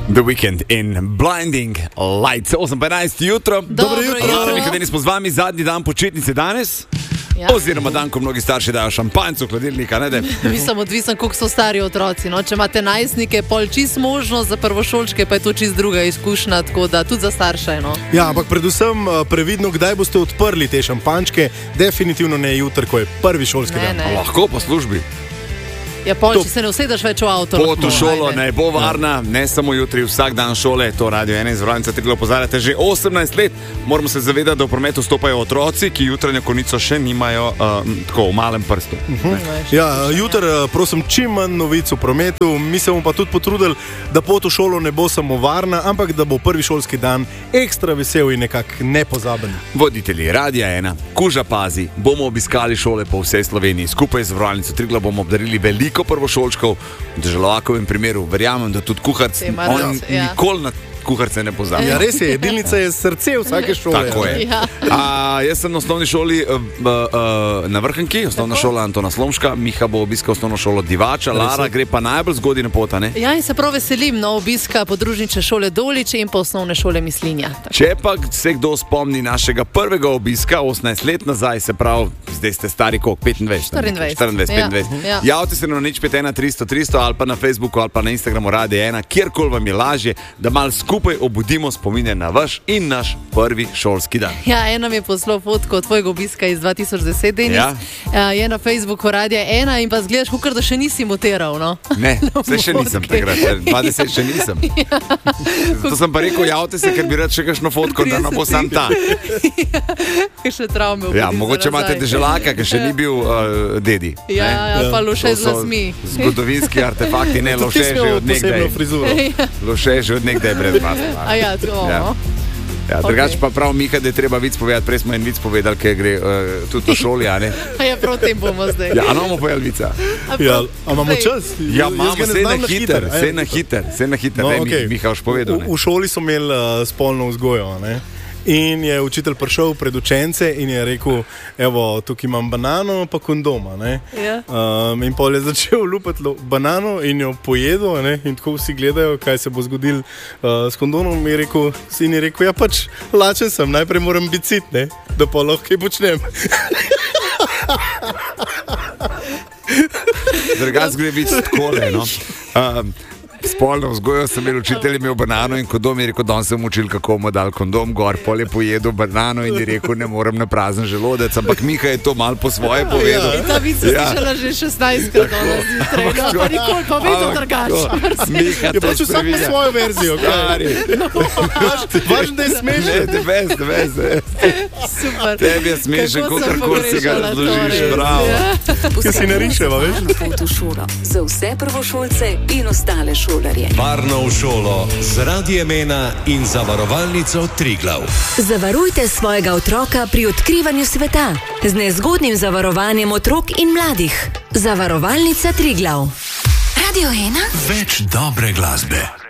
The Weekend in Blinding Lights. 8:15 jutro. Dobro jutro. Nekaj smo z vami, zadnji dan počitnice danes. Ja. Oziroma dan, ko mnogi starši dajo šampanjc v hladilnika, ne? Mislim, odvisen, koliko so stari otroci. No? Če imate najstnike, pol čist možnost, za prvošolčke pa je to čist druga izkušnja, tako da tudi za starše. No? Ja, ampak predvsem previdno, kdaj boste odprli te šampanjčke, definitivno ne jutri, ko je prvi šolski dan. Lahko po službi. Ja, pol, če se ne usedeš več v avto. Pot v šolo ne bo varna, ne samo jutri, vsak dan šole. To Radio 1 iz Zavarovalnice Triglav opozarjate že 18 let. Moramo se zavedati, da v prometu stopajo otroci, ki jutranjo konico še nimajo tako v malem prstu. Ja, jutri prosim čim manj novic v prometu. Mi se bomo pa tudi potrudili, da pot v šolo ne bo samo varna, ampak da bo prvi šolski dan ekstra vesel in nekako nepozaben. Voditelji Radia 1, Kuža pazi, bomo obiskali šole po vsej Sloveniji. Skupaj z Zavarovalnico Triglav bomo obdarili veliko prvošolčkov, v Deželovakovem primeru verjamem, da tudi kuharc nikoli na kuharce ne pozabi. Ja, res je, jedilnica je srce vsake šole. Tako je. Ja. Jaz sem na osnovni šoli na Vrhnki, osnovna šola Antona Slomška, Miha bo obiskal osnovno šolo Divača, Lara gre pa najbolj zgodaj na pota, ne? Ja, in se prav veselim obiska podružnične šole Doliče in pa osnovne šole Mislinja. Tako. Če pa se kdo spomni našega prvega obiska 18 let nazaj, se pravi, zdaj ste stari koliko? 25? 24. Ja. Javite se na 051 300 300 ali pa na Facebooku ali pa na Instagramu Radia 1, kjerkoli vam je lažje, da malo skupaj obudimo spomine na vaš in naš prvi šolski dan. Ja, ena mi je poslal fotko tvojega obiska iz 2010, Denis. Ja. Je na Facebooku Radia 1 in pa zgledaš, kukor da še nisi muteral, no? Ne, se še nisem takrat, 20 še nisem. Ja. To sem pa rekel, javite se, ker bi rad še kakšno fotko, da ne bo sam ta. Še travme obudi. Ja, mogoče imate Deželaka, ker še ni bil dedi. Ja, pa Loše z lasmi. Zgodovinski artefakti, ne, Loše že od nekdaj. Loše že od nekdaj brez maske. Ja, to. Ja, drugače pa prav Miha, da je treba vic povedati, prej smo en vic povedali, ker gre tudi v šoli, a ne? Ja, prav tem bomo zdaj. Ja, a ne bomo povedali vica? Ja, a imamo čas? Ja, imamo, se na hiter, no, okay. Miha už povedal. V šoli so imeli spolno vzgojo, ne? In je učitelj prišel pred učence in je rekel, evo, tukaj imam banano pa kondoma, ne? Ja. In pol je začel lupati banano in jo pojedel, ne? In tako vsi gledajo, kaj se bo zgodilo s kondomom. Sin je rekel, ja pač, lačen sem, najprej moram biti sit, ne? Da pa lahko kaj počnem. Drugač gre biti takole, no? Spolno vzgojo sem imel, učitelj imel banano in kondom, je rekel, danes sem učil, kako mu dal kondom gor, pol je pojedel banano in je rekel, ne morem na prazen želodec, ampak Miha je to malo po svoje povedal. In ta vic se slišala že 16-krat danes zjutraj, pa nikoli pa vedno drugače. Miha to pač vsak ima svojo verzijo, kaj? Važno, da je smešen. Ne, the best. Super. Tebi je smešen, kakorkoli si ga razložiš, bravo. Kaj si nariševa, veš? Pot v šolo za vse prvošolce in ostale šole. Varno v šolo z Radiem 1 in Zavarovalnico Triglav. Zavarujte svojega otroka pri odkrivanju sveta z nezgodnim zavarovanjem otrok in mladih. Zavarovalnica Triglav. Radio 1. Več dobre glasbe.